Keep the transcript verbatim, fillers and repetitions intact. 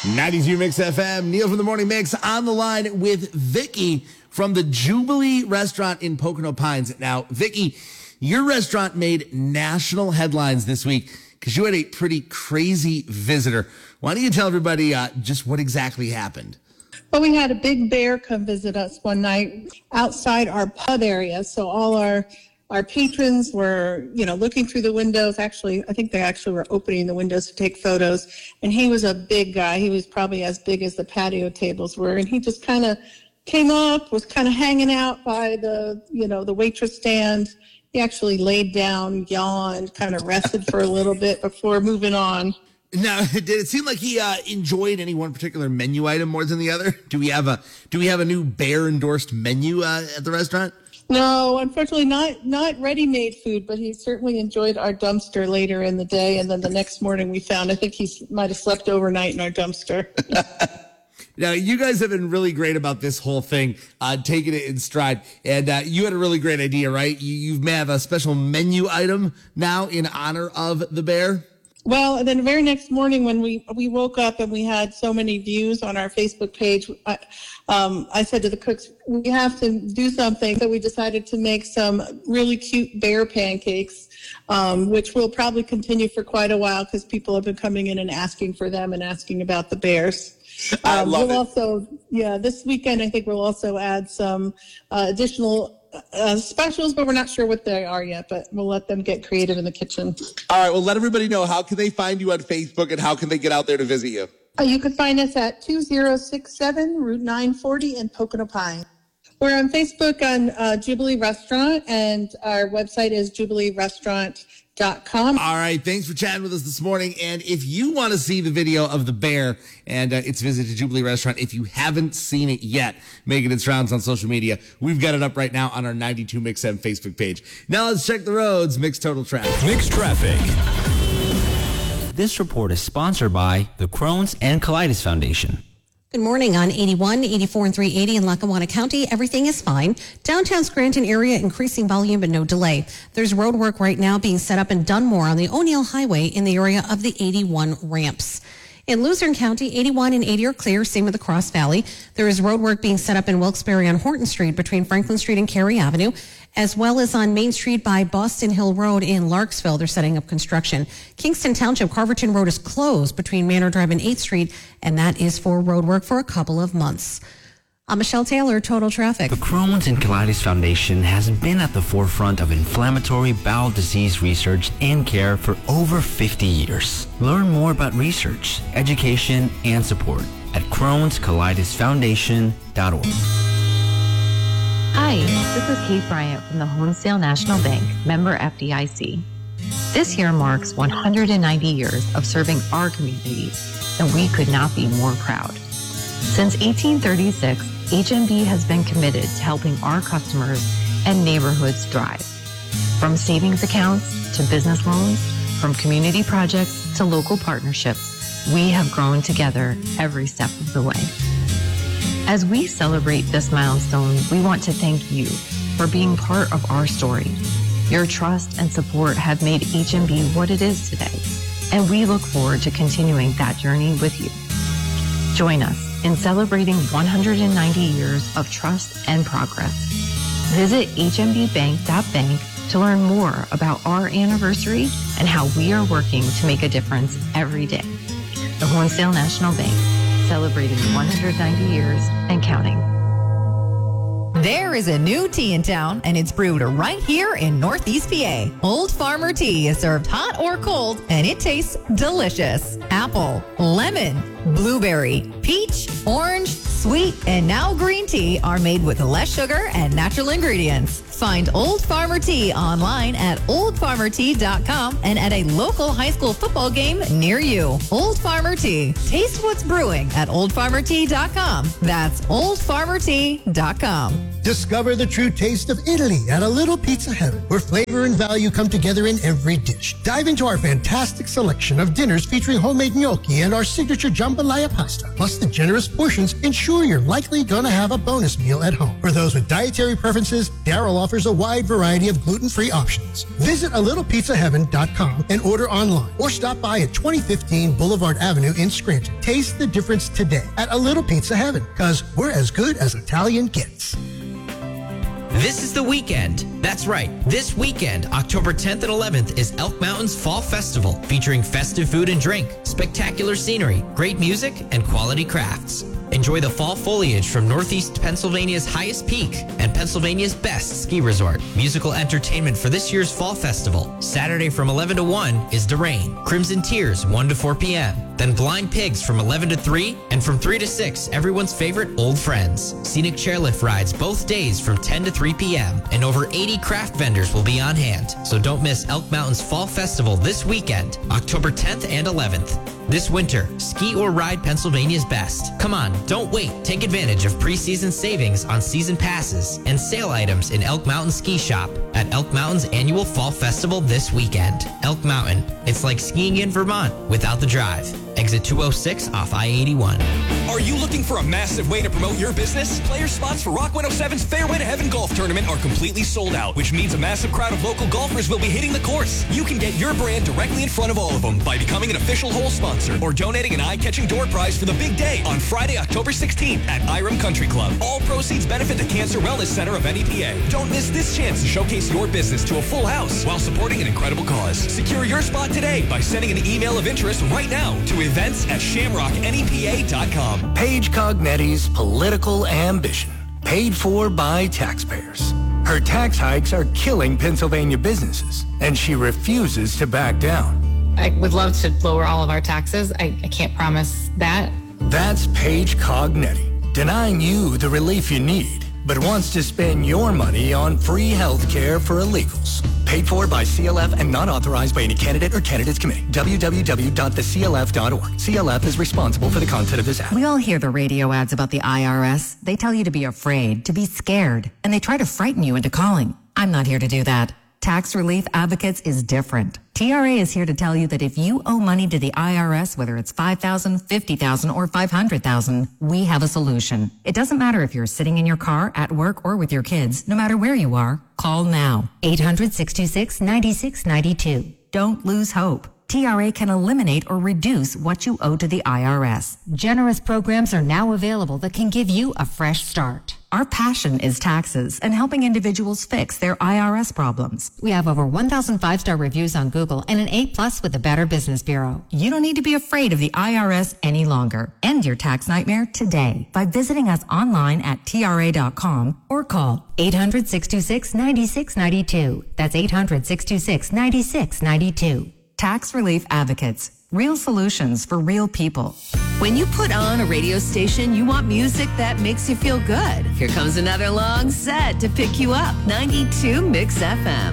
ninety-two Mix F M, Neil from the Morning Mix on the line with Vicky from the Jubilee Restaurant in Pocono Pines. Now, Vicky, your restaurant made national headlines this week because you had a pretty crazy visitor. Why don't you tell everybody uh, just what exactly happened? Well, we had a big bear come visit us one night outside our pub area. So all our our patrons were, you know, looking through the windows. Actually, I think they actually were opening the windows to take photos. And he was a big guy. He was probably as big as the patio tables were. And he just kind of came up, was kind of hanging out by the, you know, the waitress stand. He actually laid down, yawned, kind of rested for a little bit before moving on. Now, did it seem like he uh, enjoyed any one particular menu item more than the other? Do we have a do we have a new bear endorsed menu uh, at the restaurant? No, unfortunately, not not ready-made food, but he certainly enjoyed our dumpster later in the day. And then the next morning we found, I think he might have slept overnight in our dumpster. Now, you guys have been really great about this whole thing, uh, taking it in stride. And uh, you had a really great idea, right? You, you may have a special menu item now in honor of the bear. Well, and then the very next morning when we, we woke up and we had so many views on our Facebook page, I, um, I said to the cooks, we have to do something. So we decided to make some really cute bear pancakes, um, which will probably continue for quite a while because people have been coming in and asking for them and asking about the bears. I Um, love we'll it. also, yeah, this weekend I think we'll also add some uh, additional uh, specials, but we're not sure what they are yet, but we'll let them get creative in the kitchen. All right, well, let everybody know, how can they find you on Facebook and how can they get out there to visit you? Uh, you can find us at two zero six seven Route nine forty in Pocono Pines. We're on Facebook on uh, Jubilee Restaurant, and our website is jubilee restaurant dot com. All right, thanks for chatting with us this morning. And if you want to see the video of the bear and uh, its visit to Jubilee Restaurant, if you haven't seen it yet, making its rounds on social media, we've got it up right now on our ninety-two Mix M Facebook page. Now let's check the roads. Mixed Total Traffic. Mixed Traffic. This report is sponsored by the Crohn's and Colitis Foundation. Good morning on eighty-one, eighty-four, and three eighty in Lackawanna County. Everything is fine. Downtown Scranton area, increasing volume but no delay. There's road work right now being set up in Dunmore on the O'Neill Highway in the area of the eighty-one ramps. In Luzerne County, eighty-one and eighty are clear, same with the Cross Valley. There is road work being set up in Wilkes-Barre on Horton Street between Franklin Street and Cary Avenue, as well as on Main Street by Boston Hill Road in Larksville. They're setting up construction. Kingston Township, Carverton Road is closed between Manor Drive and eighth Street, and that is for road work for a couple of months. I'm Michelle Taylor, Total Traffic. The Crohn's and Colitis Foundation has been at the forefront of inflammatory bowel disease research and care for over fifty years. Learn more about research, education, and support at crohns colitis foundation dot org. Hi, this is Kate Bryant from the Honesdale National Bank, member F D I C. This year marks one hundred ninety years of serving our communities, and we could not be more proud. Since eighteen thirty-six, H N B has been committed to helping our customers and neighborhoods thrive. From savings accounts to business loans, from community projects to local partnerships, we have grown together every step of the way. As we celebrate this milestone, we want to thank you for being part of our story. Your trust and support have made H N B what it is today, and we look forward to continuing that journey with you. Join us in celebrating one hundred ninety years of trust and progress. Visit h n b bank dot bank to learn more about our anniversary and how we are working to make a difference every day. The Honesdale National Bank, celebrating one hundred ninety years and counting. There is a new tea in town, and it's brewed right here in Northeast P A. Old Farmer Tea is served hot or cold, and it tastes delicious. Apple, lemon, blueberry, peach, orange, sweet, and now green tea are made with less sugar and natural ingredients. Find Old Farmer Tea online at old farmer tea dot com and at a local high school football game near you. Old Farmer Tea. Taste what's brewing at old farmer tea dot com. That's old farmer tea dot com. Discover the true taste of Italy at a Little Pizza Heaven, where flavor and value come together in every dish. Dive into our fantastic selection of dinners featuring homemade gnocchi and our signature jambalaya pasta. Plus, the generous portions ensure you're likely going to have a bonus meal at home. For those with dietary preferences, Daryl offers a wide variety of gluten-free options. Visit a little pizza heaven dot com and order online or stop by at twenty fifteen Boulevard Avenue in Scranton. Taste the difference today at A Little Pizza Heaven, because we're as good as Italian gets. This is the weekend. That's right. This weekend, October tenth and eleventh, is Elk Mountain's Fall Festival, featuring festive food and drink, spectacular scenery, great music, and quality crafts. Enjoy the fall foliage from Northeast Pennsylvania's highest peak and Pennsylvania's best ski resort. Musical entertainment for this year's Fall Festival. Saturday from eleven to one is Derain. Crimson Tears, one to four p.m. Then Blind Pigs from eleven to three, and from three to six, everyone's favorite Old Friends. Scenic chairlift rides both days from ten to three p.m. and over eighty craft vendors will be on hand. So don't miss Elk Mountain's Fall Festival this weekend, October tenth and eleventh. This winter, ski or ride Pennsylvania's best. Come on, don't wait. Take advantage of preseason savings on season passes and sale items in Elk Mountain Ski Shop at Elk Mountain's annual Fall Festival this weekend. Elk Mountain, it's like skiing in Vermont without the drive. Exit two oh six off I eighty-one. Are you looking for a massive way to promote your business? Player spots for Rock one oh seven's Fairway to Heaven Golf Tournament are completely sold out, which means a massive crowd of local golfers will be hitting the course. You can get your brand directly in front of all of them by becoming an official hole sponsor or donating an eye-catching door prize for the big day on Friday, October sixteenth at Iram Country Club. All proceeds benefit the Cancer Wellness Center of N E P A. Don't miss this chance to showcase your business to a full house while supporting an incredible cause. Secure your spot today by sending an email of interest right now to events at shamrock N E P A dot com. Paige Cognetti's political ambition, paid for by taxpayers. Her tax hikes are killing Pennsylvania businesses, and she refuses to back down. I would love to lower all of our taxes. I, I can't promise that. That's Paige Cognetti, denying you the relief you need, but wants to spend your money on free health care for illegals. Paid for by C L F and not authorized by any candidate or candidates committee. w w w dot the c l f dot org. C L F is responsible for the content of this ad. We all hear the radio ads about the I R S. They tell you to be afraid, to be scared, and they try to frighten you into calling. I'm not here to do that. Tax Relief Advocates is different. T R A is here to tell you that if you owe money to the I R S, whether it's five thousand dollars, fifty thousand dollars, or five hundred thousand dollars, we have a solution. It doesn't matter if you're sitting in your car, at work, or with your kids. No matter where you are, call now. eight hundred, six two six, nine six nine two. Don't lose hope. T R A can eliminate or reduce what you owe to the I R S. Generous programs are now available that can give you a fresh start. Our passion is taxes and helping individuals fix their I R S problems. We have over one thousand five-star reviews on Google and an A plus with the Better Business Bureau. You don't need to be afraid of the I R S any longer. End your tax nightmare today by visiting us online at T R A dot com or call eight hundred, six two six, nine six nine two. That's eight hundred, six two six, nine six nine two. Tax Relief Advocates. Real solutions for real people. When you put on a radio station, you want music that makes you feel good. Here comes another long set to pick you up. ninety-two Mix F M.